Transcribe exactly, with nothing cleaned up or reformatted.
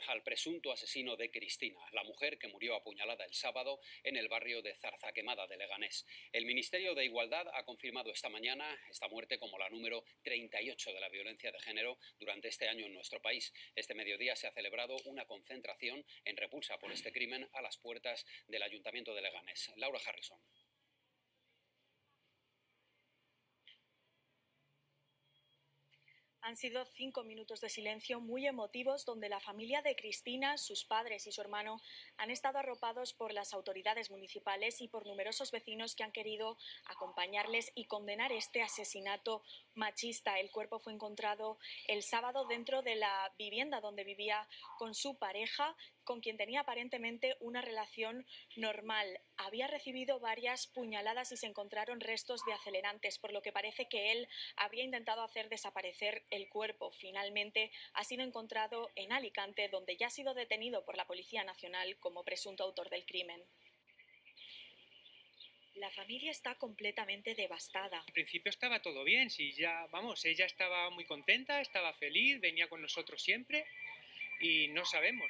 al presunto asesino de Cristina, la mujer que murió apuñalada el sábado en el barrio de Zarzaquemada de Leganés. El Ministerio de Igualdad ha confirmado esta mañana esta muerte como la número treinta y ocho de la violencia de género durante este año en nuestro país. Este mediodía se ha celebrado una concentración en repulsa por este crimen a las puertas del Ayuntamiento de Leganés. Laura Harrison. Han sido cinco minutos de silencio muy emotivos donde la familia de Cristina, sus padres y su hermano han estado arropados por las autoridades municipales y por numerosos vecinos que han querido acompañarles y condenar este asesinato machista. El cuerpo fue encontrado el sábado dentro de la vivienda donde vivía con su pareja, con quien tenía aparentemente una relación normal. Había recibido varias puñaladas y se encontraron restos de acelerantes, por lo que parece que él habría intentado hacer desaparecer el cuerpo. Finalmente ha sido encontrado en Alicante, donde ya ha sido detenido por la Policía Nacional como presunto autor del crimen. La familia está completamente devastada. Al principio estaba todo bien, si ya, vamos, ella estaba muy contenta, estaba feliz, venía con nosotros siempre y no sabemos.